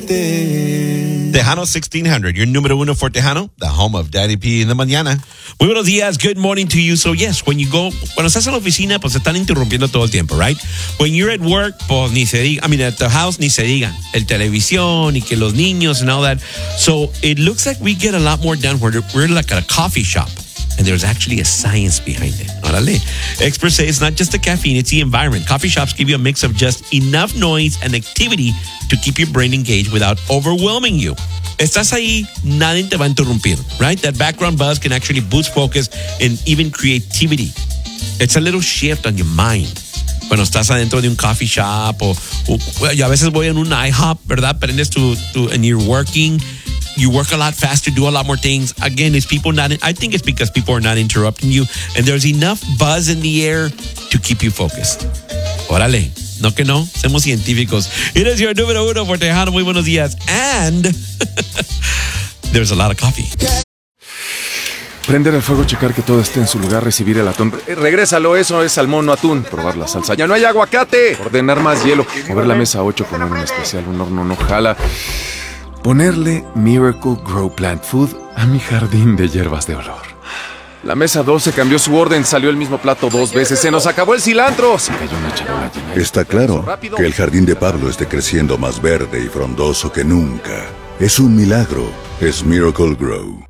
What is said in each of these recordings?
fuerte. Tejano 1600, your número uno for Tejano, the home of Daddy P in the mañana. Muy buenos días, good morning to you. So yes, cuando estás en la oficina, pues te están interrumpiendo todo el tiempo, right? When you're at work, pues ni se diga, at the house ni se diga, el televisión y que los niños and all that. So it looks like we get a lot more done where we're like at a coffee shop. And there's actually a science behind it. Órale. Experts say it's not just the caffeine, it's the environment. Coffee shops give you a mix of just enough noise and activity to keep your brain engaged without overwhelming you. Estás ahí, nadie te va a interrumpir, right? That background buzz can actually boost focus and even creativity. It's a little shift on your mind. Cuando estás adentro de un coffee shop o yo a veces voy en un IHOP, ¿verdad? Prendes and you're working. You work a lot faster, do a lot more things. Again, I think it's because people are not interrupting you and there's enough buzz in the air to keep you focused. Órale. No que no, somos científicos. It is your número uno for Tejano. Muy buenos días. And there's a lot of coffee. Prender el fuego, checar que todo esté en su lugar, recibir el atún. Regrésalo, eso es salmón, no atún. Probar la salsa. ¡Ya no hay aguacate! Ordenar más hielo. Mover la mesa 8, poner un especial, un horno no jala. Ponerle Miracle Grow Plant Food a mi jardín de hierbas de olor. La mesa 12 cambió su orden, salió el mismo plato 2 veces. ¡Se nos acabó el cilantro! Se cayó una charola llena. Está claro que el jardín de Pablo esté creciendo más verde y frondoso que nunca. Es un milagro. Es Miracle Grow.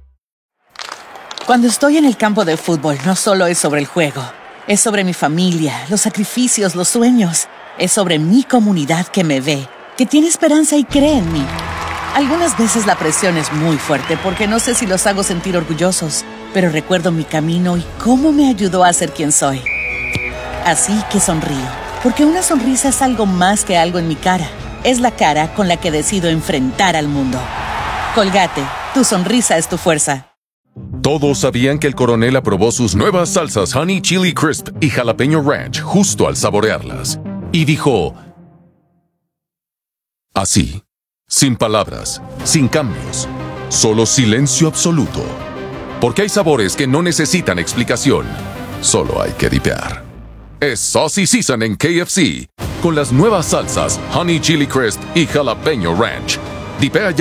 Cuando estoy en el campo de fútbol, no solo es sobre el juego. Es sobre mi familia, los sacrificios, los sueños. Es sobre mi comunidad que me ve, que tiene esperanza y cree en mí. Algunas veces la presión es muy fuerte porque no sé si los hago sentir orgullosos, pero recuerdo mi camino y cómo me ayudó a ser quien soy. Así que sonrío, porque una sonrisa es algo más que algo en mi cara. Es la cara con la que decido enfrentar al mundo. Colgate, tu sonrisa es tu fuerza. Todos sabían que el coronel aprobó sus nuevas salsas Honey Chili Crisp y Jalapeño Ranch justo al saborearlas. Y dijo... así. Sin palabras, sin cambios, solo silencio absoluto. Porque hay sabores que no necesitan explicación, solo hay que dipear. Es Saucy Season en KFC, con las nuevas salsas Honey Chili Crisp y Jalapeño Ranch. Dipea ya